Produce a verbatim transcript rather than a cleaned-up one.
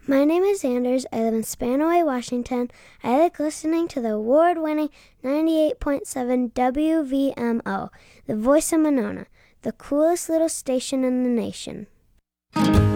My name is Anders. I live in Spanaway, Washington. I like listening to the award-winning ninety-eight point seven W V M O, the voice of Monona, the coolest little station in the nation.